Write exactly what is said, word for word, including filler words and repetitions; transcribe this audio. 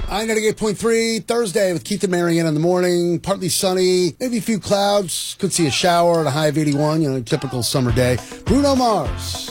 I ninety-eight point three, Thursday with Keith and Marianne in the morning. Partly sunny, maybe a few clouds. Could see a shower at a high of eighty-one, you know, typical summer day. Bruno Mars.